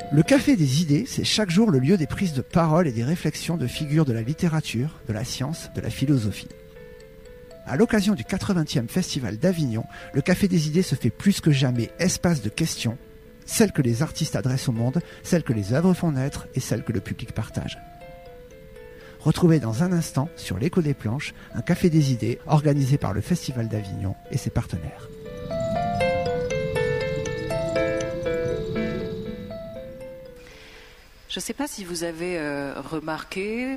Le Café des idées, c'est chaque jour le lieu des prises de parole et des réflexions de figures de la littérature, de la science, de la philosophie. À l'occasion du 80e Festival d'Avignon, le Café des idées se fait plus que jamais espace de questions, celles que les artistes adressent au monde, celles que les œuvres font naître et celles que le public partage. Retrouvez dans un instant, sur l'Écho des Planches, un Café des idées organisé par le Festival d'Avignon et ses partenaires. Je ne sais pas si vous avez remarqué...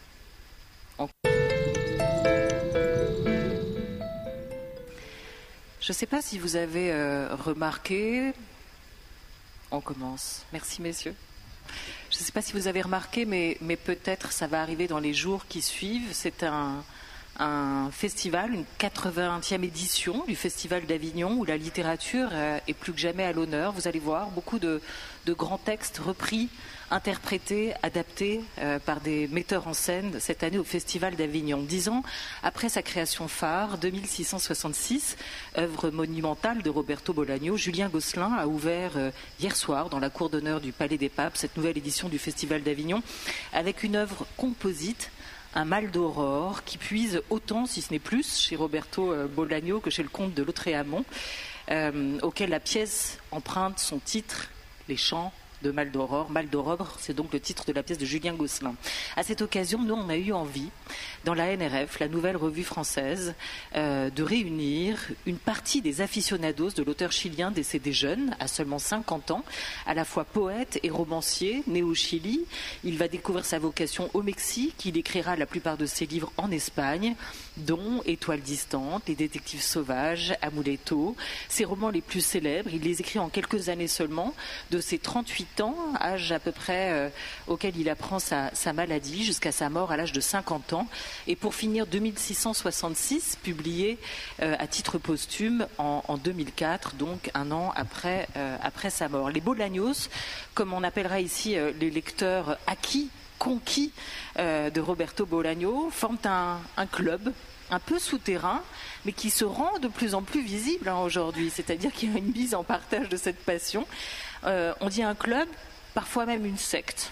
Je ne sais pas si vous avez remarqué... On commence. Merci, messieurs. Je ne sais pas si vous avez remarqué, mais peut-être ça va arriver dans les jours qui suivent. C'est un festival, une 80e édition du Festival d'Avignon, où la littérature est plus que jamais à l'honneur. Vous allez voir beaucoup de grands textes repris, interprétés, adaptés par des metteurs en scène cette année au Festival d'Avignon. 10 ans après sa création phare, 2666, œuvre monumentale de Roberto Bolaño, Julien Gosselin a ouvert hier soir dans la cour d'honneur du Palais des Papes cette nouvelle édition du Festival d'Avignon avec une œuvre composite, un mal d'aurore qui puise autant, si ce n'est plus, chez Roberto Bolaño que chez le comte de Lautréamont, auquel la pièce emprunte son titre, Les Chants de Mal d'aurore. Mal d'aurore, c'est donc le titre de la pièce de Julien Gosselin. À cette occasion, nous, on a eu envie, dans la NRF, la nouvelle revue française, de réunir une partie des aficionados de l'auteur chilien décédé jeune, à seulement 50 ans, à la fois poète et romancier, né au Chili. Il va découvrir sa vocation au Mexique. Il écrira la plupart de ses livres en Espagne, dont Étoiles distantes, Les détectives sauvages, Amuleto. Ses romans les plus célèbres, il les écrit en quelques années seulement, de ses 38 ans, âge à peu près auquel il apprend sa maladie, jusqu'à sa mort à l'âge de 50 ans. Et pour finir, 2666, publié à titre posthume en 2004, donc un an après sa mort. Les Bolaños, comme on appellera ici les lecteurs acquis, conquis de Roberto Bolaño, forment un club un peu souterrain, mais qui se rend de plus en plus visible aujourd'hui. C'est-à-dire qu'il y a une mise en partage de cette passion. On dit un club, parfois même une secte.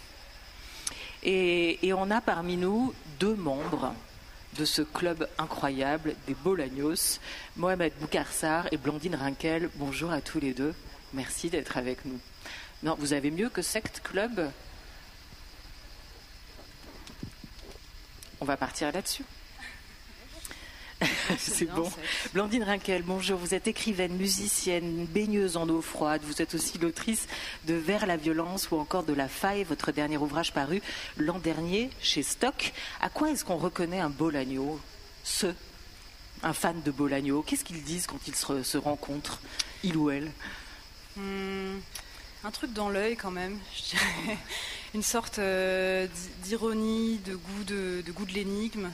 Et on a parmi nous 2 membres de ce club incroyable des Bolaños, Mohamed Boukarsar et Blandine Rinkel. Bonjour à tous les deux. Merci d'être avec nous. Non, vous avez mieux que secte, club ? On va partir là-dessus. C'est bon. Blandine Rinkel, bonjour. Vous êtes écrivaine, musicienne, baigneuse en eau froide. Vous êtes aussi l'autrice de Vers la violence ou encore de La Faille, votre dernier ouvrage paru l'an dernier chez Stock. À quoi est-ce qu'on reconnaît un Bolaño, un fan de Bolaño? Qu'est-ce qu'ils disent quand ils se rencontrent, il ou elle? Un truc dans l'œil quand même, je dirais. Une sorte d'ironie, de goût de l'énigme.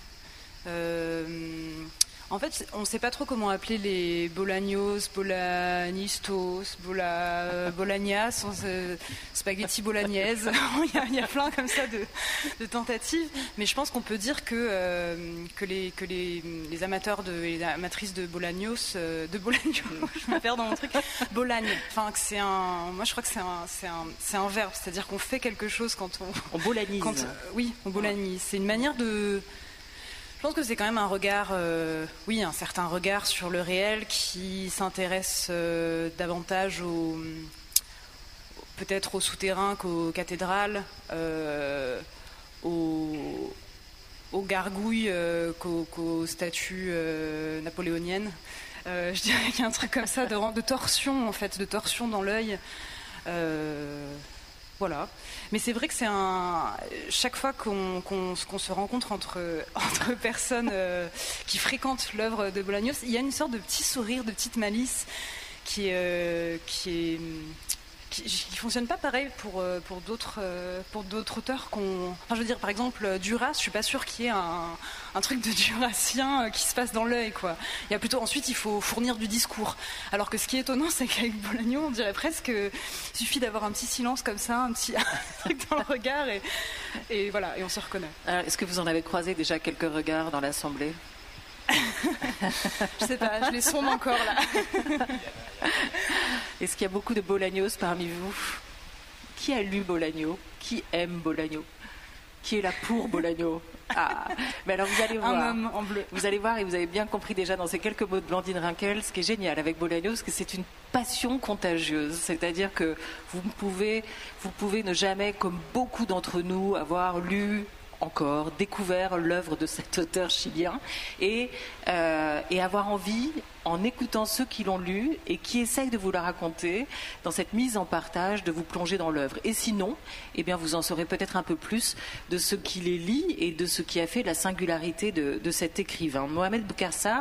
En fait, on ne sait pas trop comment appeler les Bolaños, Bolanistos, Bolagnas, spaghetti bolagnaise. Il y a plein comme ça de tentatives. Mais je pense qu'on peut dire que les amateurs et les amatrices de Bolaños, je me perds dans mon truc, Bolagne. Enfin, moi je crois que c'est un verbe, c'est-à-dire qu'on fait quelque chose quand on bolanise. Oui, on bolanise. C'est une manière de... Je pense que c'est quand même un regard, un certain regard sur le réel qui s'intéresse davantage peut-être au souterrain qu'aux cathédrales, aux gargouilles qu'aux statues napoléoniennes. Je dirais qu'il y a un truc comme ça de torsion en fait, de torsion dans l'œil. Voilà. Mais c'est vrai que chaque fois qu'on se rencontre entre personnes qui fréquentent l'œuvre de Bolaños, il y a une sorte de petit sourire, de petite malice qui fonctionne pas pareil pour d'autres auteurs je veux dire par exemple Duras, je suis pas sûre qu'il y ait un truc de Durassien qui se passe dans l'œil quoi. Il y a plutôt ensuite il faut fournir du discours. Alors que ce qui est étonnant c'est qu'avec Bolaño on dirait presque il suffit d'avoir un petit silence comme ça, un petit truc dans le regard et voilà et on se reconnaît. Alors, est-ce que vous en avez croisé déjà quelques regards dans l'assemblée? Je sais pas, je les sonde encore là. Est-ce qu'il y a beaucoup de Bolaños parmi vous? Qui a lu Bolagno? Qui aime Bolagno? Qui est là pour Bolagno? Ah, mais alors vous allez voir. Un homme en bleu. Vous allez voir et vous avez bien compris déjà dans ces quelques mots de Blandine Rinkel, ce qui est génial avec Bolagno, c'est que c'est une passion contagieuse. C'est-à-dire que vous pouvez ne jamais, comme beaucoup d'entre nous, avoir lu encore découvert l'œuvre de cet auteur chilien et avoir envie, en écoutant ceux qui l'ont lu et qui essayent de vous la raconter, dans cette mise en partage, de vous plonger dans l'œuvre. Et sinon, eh bien, vous en saurez peut-être un peu plus de ce qui les lie et de ce qui a fait la singularité de cet écrivain. Mohamed Boukarsar,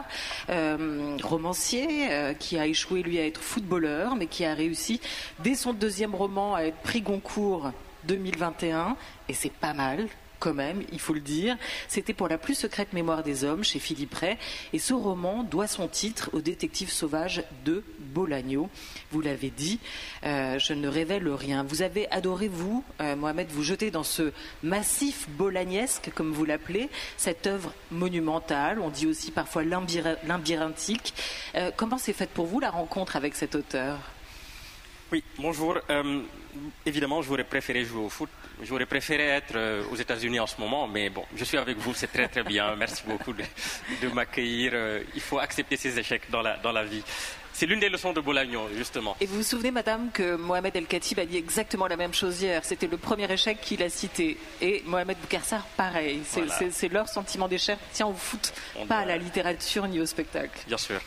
romancier, qui a échoué, lui, à être footballeur, mais qui a réussi, dès son deuxième roman, à être prix Goncourt 2021, et c'est pas mal. Quand même, il faut le dire, c'était pour la plus secrète mémoire des hommes chez Philippe Ray, et ce roman doit son titre au détective sauvage de Bolagno. Vous l'avez dit, je ne révèle rien. Vous avez adoré, vous, Mohamed, vous jeter dans ce massif bolagnesque, comme vous l'appelez, cette œuvre monumentale, on dit aussi parfois labyrinthique. Comment s'est faite pour vous la rencontre avec cet auteur? Oui, bonjour. Évidemment, j'aurais préféré jouer au foot. J'aurais préféré être aux États-Unis en ce moment, mais bon, je suis avec vous, c'est très très bien. Merci beaucoup de m'accueillir. Il faut accepter ses échecs dans la vie. C'est l'une des leçons de Bolagno, justement. Et vous vous souvenez, madame, que Mohamed El-Khatib a dit exactement la même chose hier. C'était le premier échec qu'il a cité. Et Mohamed Boukarsar, pareil. C'est leur sentiment d'échec. Tiens, au foot, pas à la littérature ni au spectacle. Bien sûr.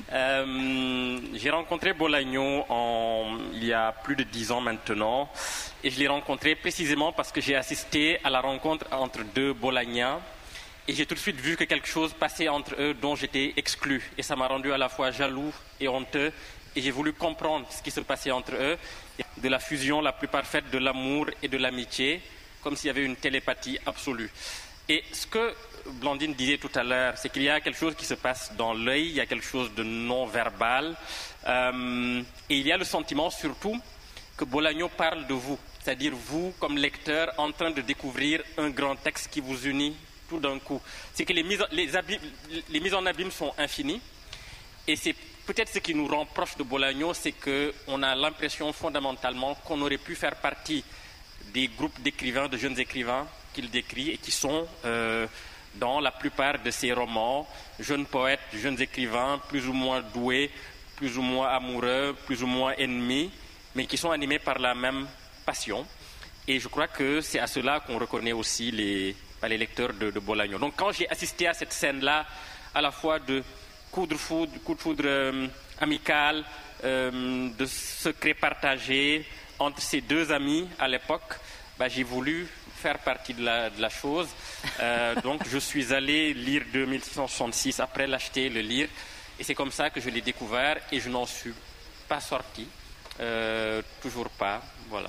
J'ai rencontré Bolagno il y a plus de 10 ans maintenant. Et je l'ai rencontré précisément parce que j'ai assisté à la rencontre entre deux Bolagnais. Et j'ai tout de suite vu que quelque chose passait entre eux dont j'étais exclu. Et ça m'a rendu à la fois jaloux et honteux. Et j'ai voulu comprendre ce qui se passait entre eux. De la fusion la plus parfaite de l'amour et de l'amitié, comme s'il y avait une télépathie absolue. Et ce que Blandine disait tout à l'heure, c'est qu'il y a quelque chose qui se passe dans l'œil, il y a quelque chose de non-verbal. Et il y a le sentiment surtout que Bolagno parle de vous. C'est-à-dire vous, comme lecteur, en train de découvrir un grand texte qui vous unit tout d'un coup. C'est que les mises en abîme sont infinies. Et c'est peut-être ce qui nous rend proches de Bolagno, c'est qu'on a l'impression fondamentalement qu'on aurait pu faire partie des groupes d'écrivains, de jeunes écrivains qu'il décrit et qui sont dans la plupart de ses romans, jeunes poètes, jeunes écrivains, plus ou moins doués, plus ou moins amoureux, plus ou moins ennemis, mais qui sont animés par la même passion. Et je crois que c'est à cela qu'on reconnaît aussi les lecteurs de Bolagno. Donc quand j'ai assisté à cette scène-là, à la fois de coup de foudre amical, de secrets partagés entre ces deux amis à l'époque, j'ai voulu faire partie de la chose. Donc je suis allé lire 2666, après l'acheter, le lire, et c'est comme ça que je l'ai découvert et je n'en suis pas sorti, toujours pas, voilà.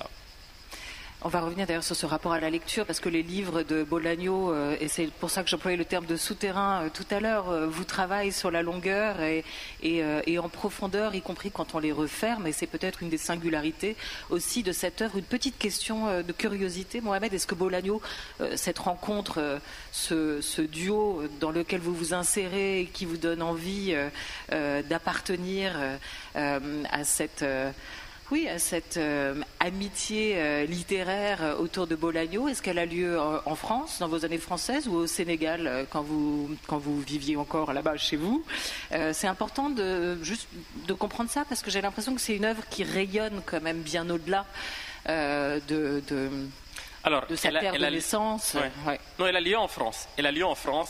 On va revenir d'ailleurs sur ce rapport à la lecture, parce que les livres de Bolagno, et c'est pour ça que j'employais le terme de souterrain tout à l'heure, vous travaillent sur la longueur et en profondeur, y compris quand on les referme, et c'est peut-être une des singularités aussi de cette œuvre. Une petite question de curiosité, Mohamed, est-ce que Bolagno, cette rencontre, ce duo dans lequel vous vous insérez et qui vous donne envie d'appartenir à cette... à cette amitié littéraire autour de Bolagno, est-ce qu'elle a lieu en France, dans vos années françaises, ou au Sénégal, quand vous viviez encore là-bas chez vous? C'est important de comprendre ça, parce que j'ai l'impression que c'est une œuvre qui rayonne quand même bien au-delà de sa terre de naissance. Ouais. Ouais. Non, elle a lieu en France. Elle a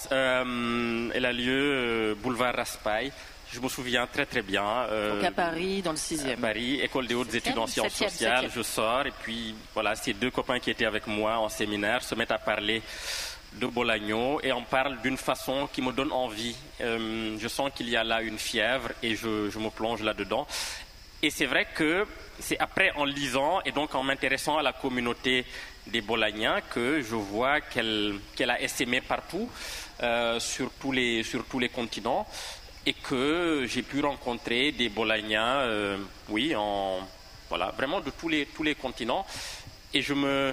lieu boulevard Raspail. Je me souviens très très bien. Donc à Paris, dans le 6e. À Paris, école des hautes études en sciences sociales. Je sors et puis voilà, ces deux copains qui étaient avec moi en séminaire se mettent à parler de Bolagno et on parle d'une façon qui me donne envie. Je sens qu'il y a là une fièvre et je me plonge là-dedans. Et c'est vrai que c'est après en lisant et donc en m'intéressant à la communauté des Bolagnais que je vois qu'elle a essaimé partout, sur tous les continents. Et que j'ai pu rencontrer des Bolagnais, vraiment de tous les continents. Et non,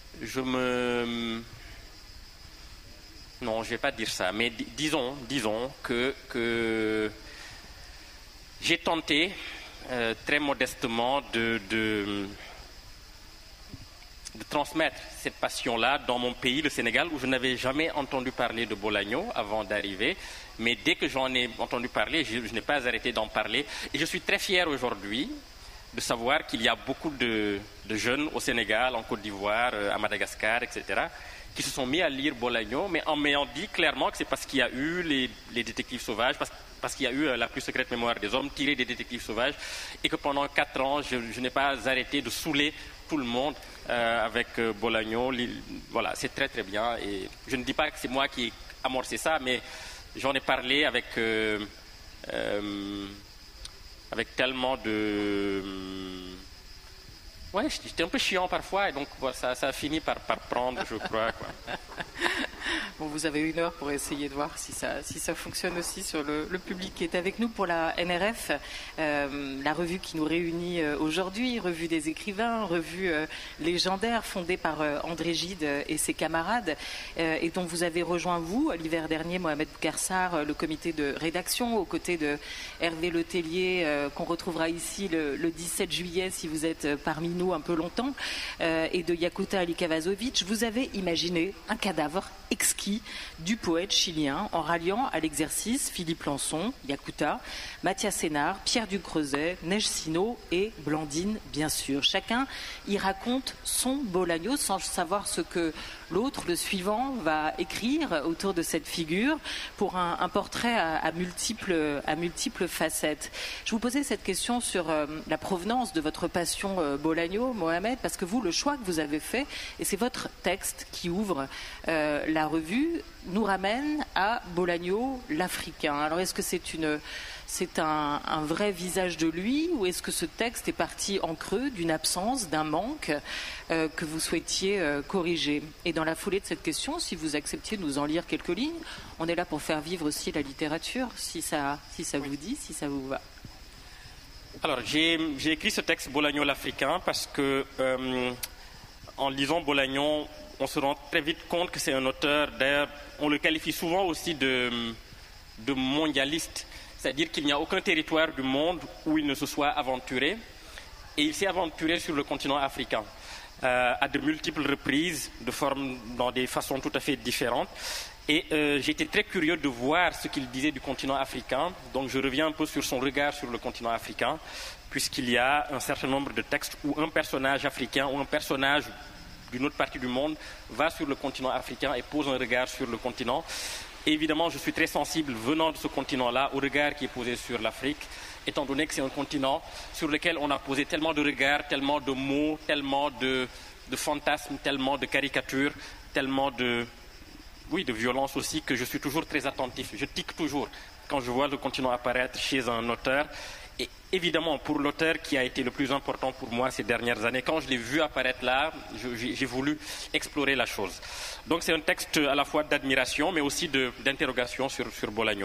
je ne vais pas dire ça, mais disons que j'ai tenté très modestement transmettre cette passion-là dans mon pays, le Sénégal, où je n'avais jamais entendu parler de Bolagno avant d'arriver. Mais dès que j'en ai entendu parler, je n'ai pas arrêté d'en parler. Et je suis très fier aujourd'hui de savoir qu'il y a beaucoup de jeunes au Sénégal, en Côte d'Ivoire, à Madagascar, etc., qui se sont mis à lire Bolagno, mais en m'ayant dit clairement que c'est parce qu'il y a eu les détectives sauvages, parce qu'il y a eu la plus secrète mémoire des hommes tirée des détectives sauvages, et que pendant 4 ans, je n'ai pas arrêté de saouler tout le monde avec Bolagno. Voilà, c'est très très bien. Et je ne dis pas que c'est moi qui ai amorcé ça, mais j'en ai parlé avec tellement de... Ouais, j'étais un peu chiant parfois, et donc ça a fini par prendre, je crois, quoi. Bon, vous avez 1 heure pour essayer de voir si ça fonctionne aussi sur le public qui est avec nous pour la NRF, la revue qui nous réunit aujourd'hui, revue des écrivains, revue légendaire fondée par André Gide et ses camarades, et dont vous avez rejoint, vous, l'hiver dernier, Mohamed Boukarsar, le comité de rédaction, aux côtés de Hervé Letellier, qu'on retrouvera ici le 17 juillet si vous êtes parmi nous un peu longtemps, et de Yakuta Alikavazovic. Vous avez imaginé un cadavre exquis du poète chilien en ralliant à l'exercice Philippe Lançon, Yakuta, Mathias Sénard, Pierre Ducreuset, Neige Sino et Blandine, bien sûr. Chacun y raconte son Bolagno sans savoir ce que l'autre, le suivant, va écrire autour de cette figure pour un portrait à multiples facettes. Je vous posais cette question sur la provenance de votre passion Bolagno, Mohamed, parce que vous, le choix que vous avez fait, et c'est votre texte qui ouvre la revue, nous ramène à Bolagno, l'Africain. Alors est-ce que c'est un vrai visage de lui, ou est-ce que ce texte est parti en creux d'une absence, d'un manque que vous souhaitiez corriger? Et dans la foulée de cette question, si vous acceptiez de nous en lire quelques lignes, on est là pour faire vivre aussi la littérature, si ça vous dit, si ça vous va. Alors, j'ai écrit ce texte Bolagno l'Africain parce que, en lisant Bolagno, on se rend très vite compte que c'est un auteur, d'ailleurs, on le qualifie souvent aussi de mondialiste, c'est-à-dire qu'il n'y a aucun territoire du monde où il ne se soit aventuré, et il s'est aventuré sur le continent africain, à de multiples reprises, dans des façons tout à fait différentes. Et j'étais très curieux de voir ce qu'il disait du continent africain, donc je reviens un peu sur son regard sur le continent africain, puisqu'il y a un certain nombre de textes où un personnage africain ou un personnage d'une autre partie du monde va sur le continent africain et pose un regard sur le continent. Et évidemment, je suis très sensible, venant de ce continent-là, au regard qui est posé sur l'Afrique, étant donné que c'est un continent sur lequel on a posé tellement de regards, tellement de mots, tellement de fantasmes, tellement de caricatures, tellement de violence aussi, que je suis toujours très attentif. Je tique toujours quand je vois le continent apparaître chez un auteur. Et évidemment, pour l'auteur qui a été le plus important pour moi ces dernières années, quand je l'ai vu apparaître là, j'ai voulu explorer la chose. Donc c'est un texte à la fois d'admiration, mais aussi d'interrogation sur Bolagno.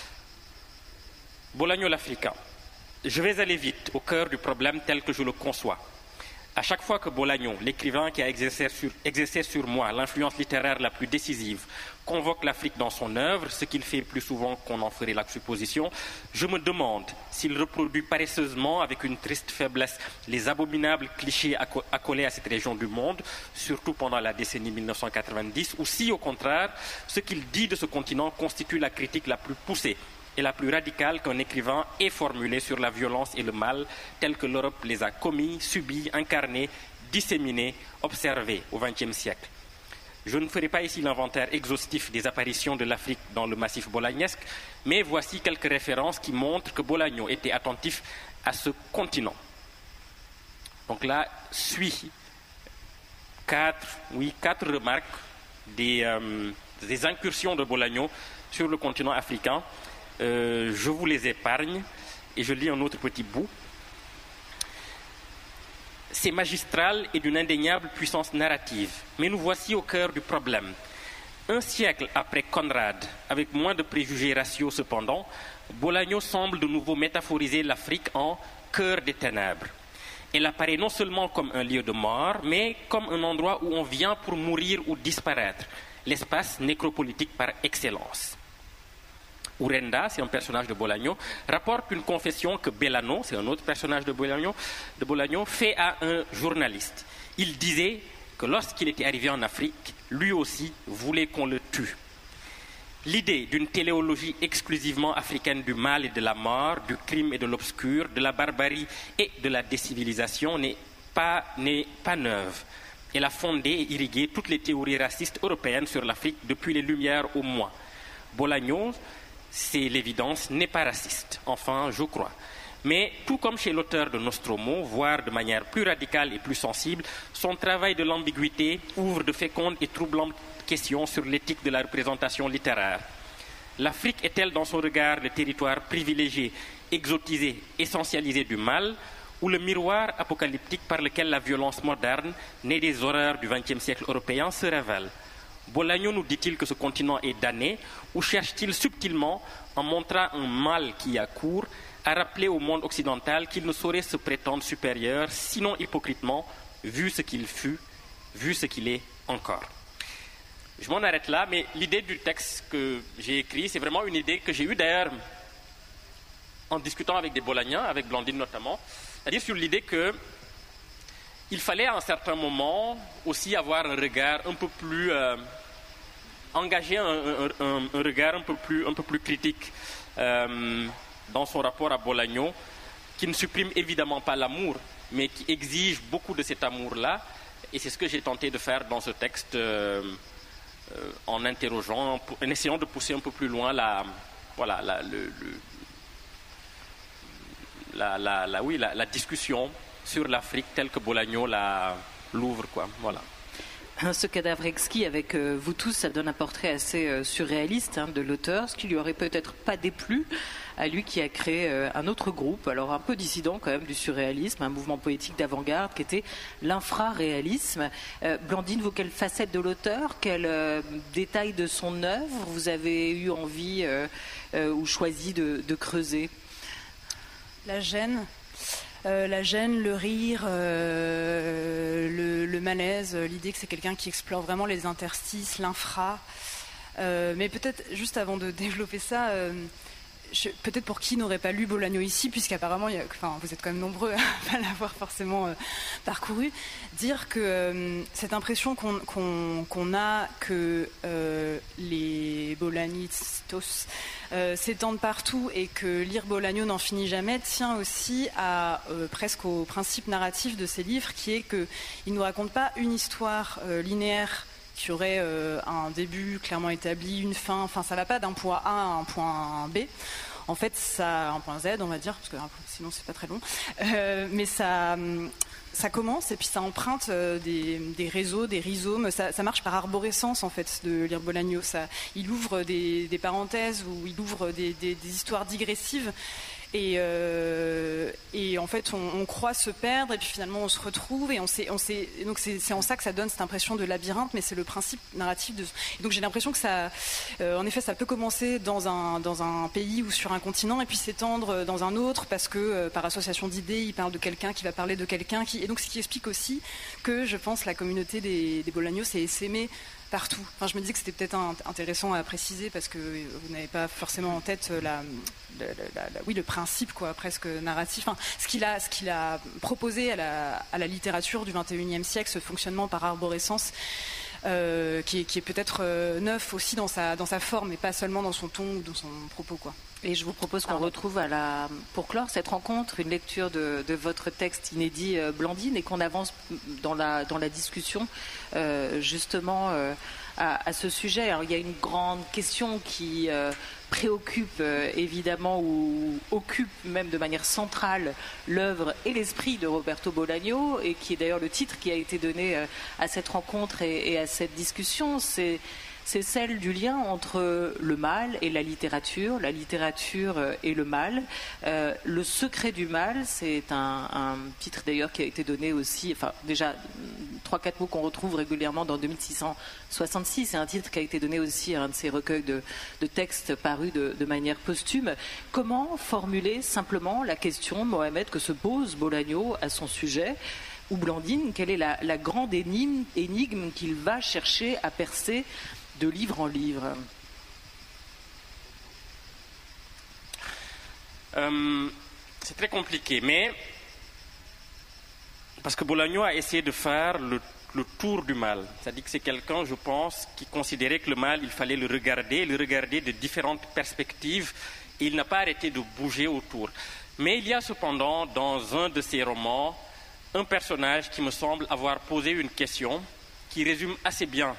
Bolagno l'Africain. Je vais aller vite au cœur du problème tel que je le conçois. À chaque fois que Bolagno, l'écrivain qui a exercé sur moi l'influence littéraire la plus décisive, convoque l'Afrique dans son œuvre, ce qu'il fait plus souvent qu'on en ferait la supposition, je me demande s'il reproduit paresseusement, avec une triste faiblesse, les abominables clichés accolés à cette région du monde, surtout pendant la décennie 1990, ou si, au contraire, ce qu'il dit de ce continent constitue la critique la plus poussée et la plus radicale qu'un écrivain ait formulée sur la violence et le mal, tels que l'Europe les a commis, subis, incarnés, disséminés, observés au XXe siècle. Je ne ferai pas ici l'inventaire exhaustif des apparitions de l'Afrique dans le massif bolagnesque, mais voici quelques références qui montrent que Bolagno était attentif à ce continent. Donc là, suit quatre remarques des incursions de Bolagno sur le continent africain. Je vous les épargne et je lis un autre petit bout. C'est magistral et d'une indéniable puissance narrative. Mais nous voici au cœur du problème. Un siècle après Conrad, avec moins de préjugés raciaux cependant, Bolagno semble de nouveau métaphoriser l'Afrique en cœur des ténèbres. Elle apparaît non seulement comme un lieu de mort, mais comme un endroit où on vient pour mourir ou disparaître, l'espace nécropolitique par excellence. Urenda, c'est un personnage de Bolagno, rapporte une confession que Bellano, c'est un autre personnage de Bolagno, fait à un journaliste. Il disait que lorsqu'il était arrivé en Afrique, lui aussi voulait qu'on le tue. L'idée d'une téléologie exclusivement africaine du mal et de la mort, du crime et de l'obscur, de la barbarie et de la décivilisation n'est pas neuve. Elle a fondé et irrigué toutes les théories racistes européennes sur l'Afrique depuis les Lumières au moins. Bolaños, c'est l'évidence, n'est pas raciste, enfin je crois. Mais tout comme chez l'auteur de Nostromo, voire de manière plus radicale et plus sensible, son travail de l'ambiguïté ouvre de fécondes et troublantes questions sur l'éthique de la représentation littéraire. L'Afrique est-elle dans son regard le territoire privilégié, exotisé, essentialisé du mal, ou le miroir apocalyptique par lequel la violence moderne, née des horreurs du XXe siècle européen, se révèle? Bolaños nous dit-il que ce continent est damné, ou cherche-t-il subtilement, en montrant un mal qui a cours, à rappeler au monde occidental qu'il ne saurait se prétendre supérieur, sinon hypocritement, vu ce qu'il fut, vu ce qu'il est encore. Je m'en arrête là, mais l'idée du texte que j'ai écrit, c'est vraiment une idée que j'ai eue d'ailleurs en discutant avec des Bolagnens, avec Blandine notamment, c'est-à-dire sur l'idée qu'il fallait à un certain moment aussi avoir un regard un peu plus engagé, un regard un peu plus critique dans son rapport à Bolaños, qui ne supprime évidemment pas l'amour, mais qui exige beaucoup de cet amour-là. Et c'est ce que j'ai tenté de faire dans ce texte en interrogeant, en essayant de pousser un peu plus loin la discussion sur l'Afrique telle que Bolaños l'ouvre, quoi. Voilà. Ce cadavre exquis avec vous tous, ça donne un portrait assez surréaliste de l'auteur, ce qui lui aurait peut-être pas déplu à lui qui a créé un autre groupe, alors un peu dissident quand même du surréalisme, un mouvement poétique d'avant-garde qui était l'infraréalisme. Blandine, vous, quelle facette de l'auteur, quel détail de son œuvre vous avez eu envie ou choisi de creuser? La gêne, le rire, le malaise, l'idée que c'est quelqu'un qui explore vraiment les interstices, l'infra. Mais peut-être, juste avant de développer ça, peut-être pour qui n'aurait pas lu Bolaños ici, puisqu'apparemment, vous êtes quand même nombreux à l'avoir forcément parcouru, dire que cette impression qu'on a que les bolanistos s'étendent partout et que lire Bolaños n'en finit jamais tient aussi presque au principe narratif de ces livres, qui est qu'il ne nous raconte pas une histoire linéaire qui aurait un début clairement établi, une fin, ça va pas d'un point A à un point B. En fait, ça, un point Z, on va dire, parce que sinon c'est pas très long, mais ça commence et puis ça emprunte des réseaux, des rhizomes. Ça marche par arborescence en fait de lire Bolaños. Il ouvre des parenthèses ou il ouvre des histoires digressives. Et en fait, on croit se perdre et puis finalement on se retrouve et on sait. Donc c'est en ça que ça donne cette impression de labyrinthe, mais c'est le principe narratif de. Et donc j'ai l'impression que ça, en effet, ça peut commencer dans un pays ou sur un continent et puis s'étendre dans un autre parce que par association d'idées, il parle de quelqu'un qui va parler de quelqu'un et donc ce qui explique aussi que je pense la communauté des Bolaños c'est s'aimer partout. Je me disais que c'était peut-être intéressant à préciser parce que vous n'avez pas forcément en tête le principe presque narratif. Ce qu'il a proposé à la littérature du XXIe siècle, ce fonctionnement par arborescence, qui est peut-être neuf aussi dans sa forme et pas seulement dans son ton ou dans son propos, quoi. Et je vous propose qu'on retrouve pour clore cette rencontre une lecture de votre texte inédit, Blandine, et qu'on avance dans la discussion justement à ce sujet. Alors, il y a une grande question qui préoccupe évidemment ou occupe même de manière centrale l'œuvre et l'esprit de Roberto Bolaños, et qui est d'ailleurs le titre qui a été donné à cette rencontre et à cette discussion. C'est celle du lien entre le mal et la littérature et le mal. Le secret du mal, c'est un titre d'ailleurs qui a été donné aussi, déjà 3-4 mots qu'on retrouve régulièrement dans 2666, c'est un titre qui a été donné aussi à un de ces recueils de textes parus de manière posthume. Comment formuler simplement la question, Mohamed, que se pose Bolaños à son sujet, ou Blandine, quelle est la grande énigme qu'il va chercher à percer de livre en livre? C'est très compliqué, mais Parce que Bolagno a essayé de faire le tour du mal. C'est-à-dire que c'est quelqu'un, je pense, qui considérait que le mal, il fallait le regarder de différentes perspectives, et il n'a pas arrêté de bouger autour. Mais il y a cependant, dans un de ses romans, un personnage qui me semble avoir posé une question qui résume assez bien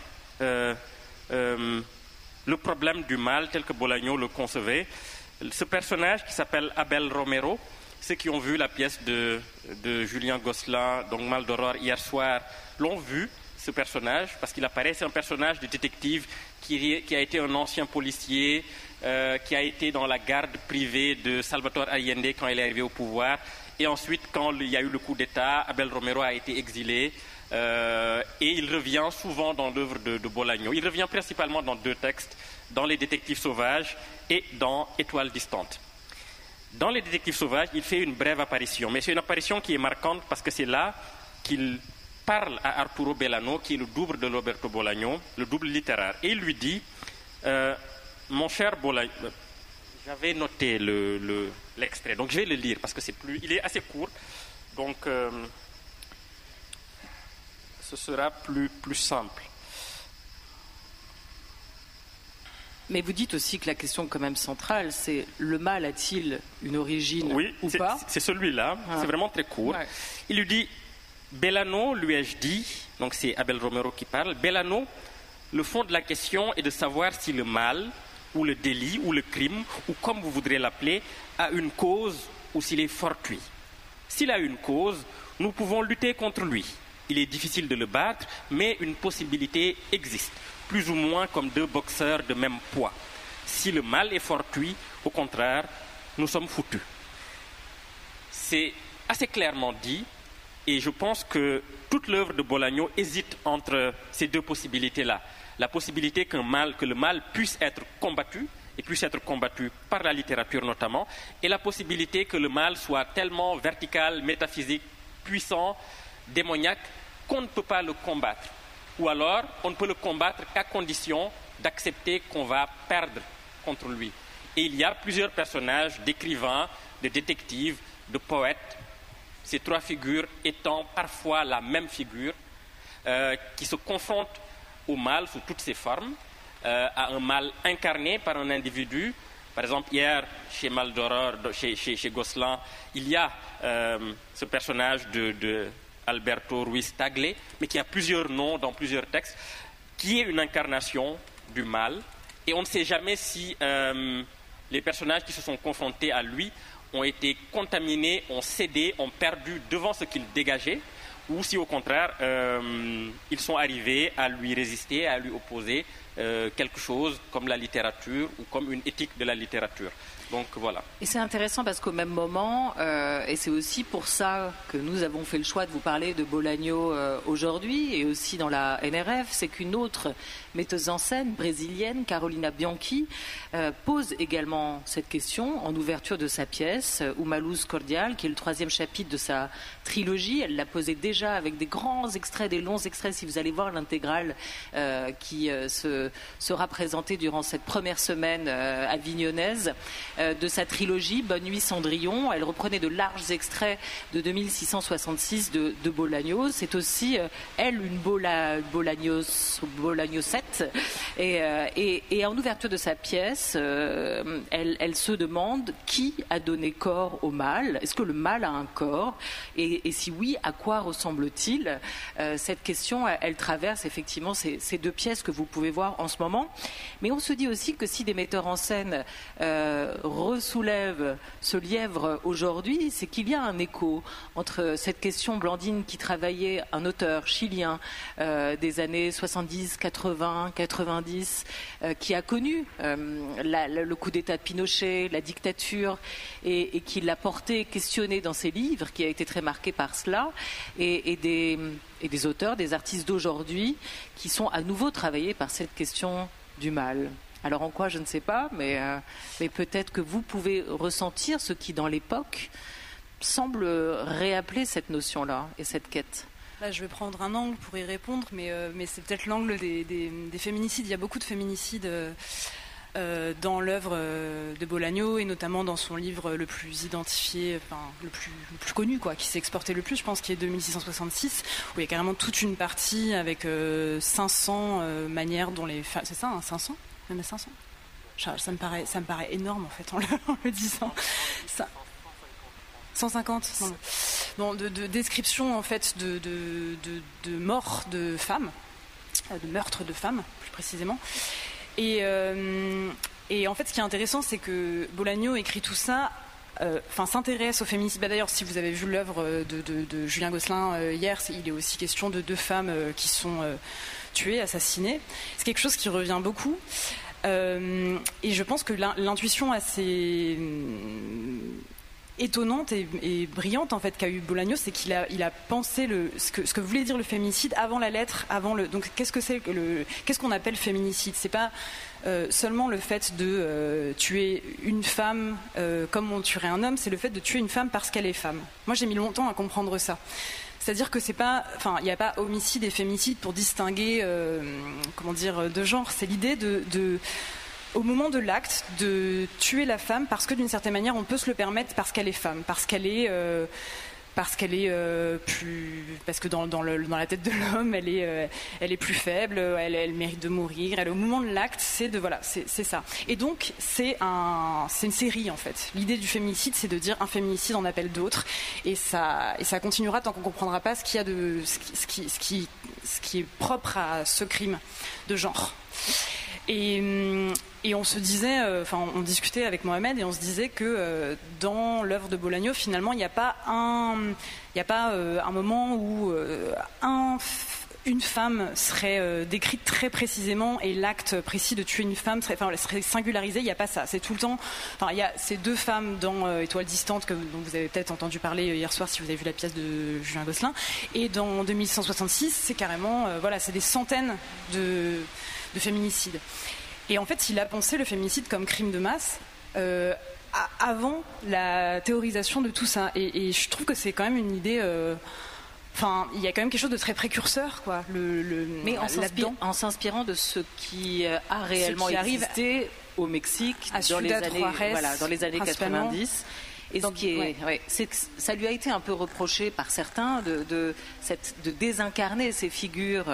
le problème du mal tel que Bolagno le concevait. Ce personnage qui s'appelle Abel Romero, ceux qui ont vu la pièce de Julien Gosselin, donc Mal d'Aurore, hier soir, l'ont vu, ce personnage, parce qu'il apparaît, c'est un personnage de détective qui a été un ancien policier, qui a été dans la garde privée de Salvatore Allende quand il est arrivé au pouvoir. Et ensuite, quand il y a eu le coup d'État, Abel Romero a été exilé. Et il revient souvent dans l'œuvre de Bolagno. Il revient principalement dans 2 textes, dans Les Détectives Sauvages et dans Étoiles distantes. Dans Les Détectives Sauvages, il fait une brève apparition, mais c'est une apparition qui est marquante parce que c'est là qu'il parle à Arturo Belano, qui est le double de Roberto Bolagno, le double littéraire. Et il lui dit, mon cher Bolagno, j'avais noté l'extrait, donc je vais le lire parce que il est assez court, donc ce sera plus simple. Mais vous dites aussi que la question quand même centrale, c'est le mal a-t-il une origine ou pas ? C'est celui-là, c'est vraiment très court. Ouais. Il lui dit, Belano, lui ai-je dit, donc c'est Abel Romero qui parle, Belano, le fond de la question est de savoir si le mal, ou le délit, ou le crime, ou comme vous voudrez l'appeler, a une cause ou s'il est fortuit. S'il a une cause, nous pouvons lutter contre lui. Il est difficile de le battre, mais une possibilité existe, plus ou moins comme 2 boxeurs de même poids. Si le mal est fortuit, au contraire, nous sommes foutus. C'est assez clairement dit, et je pense que toute l'œuvre de Bolagno hésite entre ces 2 possibilités-là. La possibilité que le mal puisse être combattu, et puisse être combattu par la littérature notamment, et la possibilité que le mal soit tellement vertical, métaphysique, puissant, démoniaque, qu'on ne peut pas le combattre. Ou alors, on ne peut le combattre qu'à condition d'accepter qu'on va perdre contre lui. Et il y a plusieurs personnages, d'écrivains, de détectives, de poètes, ces 3 figures étant parfois la même figure, qui se confrontent au mal sous toutes ses formes, à un mal incarné par un individu. Par exemple, hier, chez Mal d'Aurore, chez Gosselin, il y a ce personnage de Alberto Ruiz Tagle, mais qui a plusieurs noms dans plusieurs textes, qui est une incarnation du mal. Et on ne sait jamais si les personnages qui se sont confrontés à lui ont été contaminés, ont cédé, ont perdu devant ce qu'il dégageait, ou si au contraire, ils sont arrivés à lui résister, à lui opposer quelque chose comme la littérature ou comme une éthique de la littérature. Donc voilà. Et c'est intéressant parce qu'au même moment, et c'est aussi pour ça que nous avons fait le choix de vous parler de Bolagno aujourd'hui, et aussi dans la NRF, c'est qu'une autre metteuse en scène brésilienne, Carolina Bianchi, pose également cette question en ouverture de sa pièce, Uma Luz Cordial, qui est le 3e chapitre de sa trilogie. Elle l'a posé déjà avec des grands extraits, des longs extraits, si vous allez voir l'intégrale qui sera présentée durant cette première semaine avignonnaise de sa trilogie Bonne nuit Cendrillon. Elle reprenait de larges extraits de 2666 de Bolagno. C'est aussi, elle, une Bolagnosette. Et en ouverture de sa pièce, elle se demande qui a donné corps au mal. Est-ce que le mal a un corps ? Et si oui, à quoi ressemble-t-il ? Cette question, elle traverse effectivement ces 2 pièces que vous pouvez voir en ce moment. Mais on se dit aussi que si des metteurs en scène ressoulèvent ce lièvre aujourd'hui, c'est qu'il y a un écho entre cette question, Blandine, qui travaillait, un auteur chilien des années 70, 80, 90, qui a connu le coup d'État de Pinochet, la dictature, et qui l'a porté, questionné dans ses livres, qui a été très marqué par cela, et des auteurs, des artistes d'aujourd'hui qui sont à nouveau travaillés par cette question du mal. Alors en quoi, je ne sais pas, mais peut-être que vous pouvez ressentir ce qui, dans l'époque, semble réappeler cette notion-là et cette quête. Là, je vais prendre un angle pour y répondre, mais c'est peut-être l'angle des féminicides. Il y a beaucoup de féminicides dans l'œuvre de Bolaño et notamment dans son livre le plus identifié, le plus connu, quoi, qui s'est exporté le plus, je pense, qui est de 1666, où il y a carrément toute une partie avec 500 manières dont les femmes... C'est ça, 500 ? Même à 500 ? Ça me paraît énorme, en fait, en le disant. 150 bon, de descriptions, en fait, de morts de femmes, de meurtres de femmes, plus précisément. Et en fait, ce qui est intéressant, c'est que Bolaño écrit tout ça, s'intéresse au féminicide. D'ailleurs, si vous avez vu l'œuvre de Julien Gosselin hier, il est aussi question de 2 femmes qui sont tuées, assassinées. C'est quelque chose qui revient beaucoup. Et je pense que l'intuition assez étonnante et brillante, en fait, qu'a eu Bolaño, c'est qu'il a pensé ce que voulait dire le féminicide avant la lettre, donc qu'est-ce qu'on appelle féminicide? C'est pas seulement le fait de tuer une femme comme on tuerait un homme, c'est le fait de tuer une femme parce qu'elle est femme. Moi, j'ai mis longtemps à comprendre ça. C'est-à-dire que il n'y a pas homicide et fémicide pour distinguer, de genre. C'est l'idée au moment de l'acte, de tuer la femme parce que d'une certaine manière, on peut se le permettre parce qu'elle est femme, parce que dans la tête de l'homme, elle est plus faible, elle mérite de mourir. Au moment de l'acte, c'est ça. Et donc c'est une série, en fait. L'idée du féminicide, c'est de dire un féminicide en appelle d'autres, et ça continuera tant qu'on comprendra pas ce qui est propre à ce crime de genre. Et on se disait, on discutait avec Mohamed et on se disait que dans l'œuvre de Bolaño, finalement, il n'y a pas un moment où une femme serait décrite très précisément et l'acte précis de tuer une femme serait singularisé. Il n'y a pas ça. C'est tout le temps. Il y a ces 2 femmes dans Étoile distante dont vous avez peut-être entendu parler hier soir si vous avez vu la pièce de Julien Gosselin. Et dans 2166, c'est carrément, c'est des centaines de féminicides. Et en fait, il a pensé le féminicide comme crime de masse avant la théorisation de tout ça. Et je trouve que c'est quand même une idée... il y a quand même quelque chose de très précurseur, quoi. Mais en s'inspirant de ce qui a réellement existé au Mexique dans les années 90. Et donc, c'est que ça lui a été un peu reproché par certains de désincarner ces figures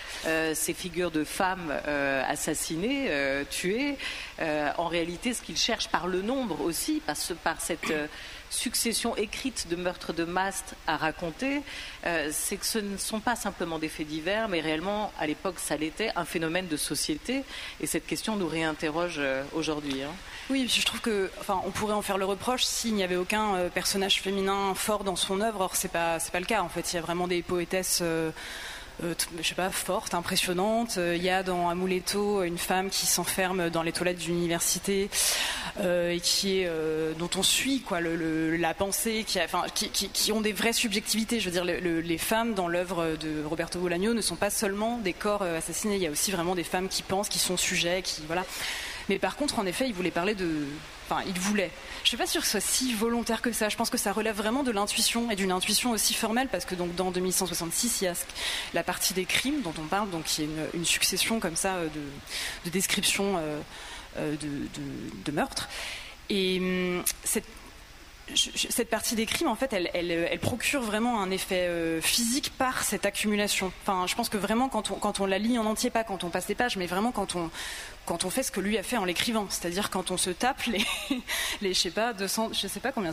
de femmes assassinées, tuées. En réalité, ce qu'il cherche par le nombre aussi, par cette succession écrite de meurtres de masse à raconter, c'est que ce ne sont pas simplement des faits divers, mais réellement, à l'époque, ça l'était, un phénomène de société. Et cette question nous réinterroge aujourd'hui. Oui, je trouve que, on pourrait en faire le reproche s'il n'y avait aucun personnage féminin fort dans son œuvre. Or, c'est pas le cas. En fait, il y a vraiment des poétesses, fortes, impressionnantes. Il y a dans Amuleto une femme qui s'enferme dans les toilettes d'une université et dont on suit, quoi, la pensée, qui ont des vraies subjectivités. Je veux dire, les femmes dans l'œuvre de Roberto Bolaño ne sont pas seulement des corps assassinés. Il y a aussi vraiment des femmes qui pensent, qui sont sujets, Mais par contre, en effet, il voulait parler il voulait. Je ne suis pas sûre que ce soit si volontaire que ça. Je pense que ça relève vraiment de l'intuition, et d'une intuition aussi formelle, parce que donc, dans 2166, il y a la partie des crimes dont on parle, donc il y a une succession comme ça de descriptions de meurtres. Et cette partie des crimes, en fait, elle procure vraiment un effet physique par cette accumulation. Je pense que vraiment, quand on la lit en entier, pas quand on passe des pages, mais vraiment quand on fait ce que lui a fait en l'écrivant, c'est-à-dire quand on se tape les 200, je sais pas combien